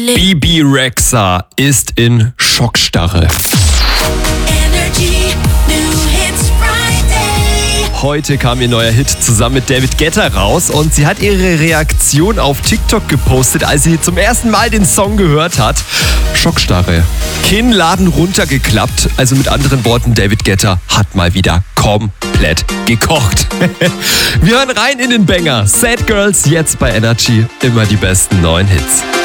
Bebe Rexha ist in Schockstarre. Heute kam ihr neuer Hit zusammen mit David Guetta raus und sie hat ihre Reaktion auf TikTok gepostet, als sie zum ersten Mal den Song gehört hat. Schockstarre. Kinnladen runtergeklappt. Also mit anderen Worten, David Guetta hat mal wieder komplett gekocht. Wir hören rein in den Banger. Sad Girls jetzt bei Energy. Immer die besten neuen Hits.